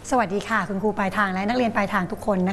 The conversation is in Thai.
สวัสดีค่ะคุณครูปลายทางและนักเรียนปลายทางทุกคน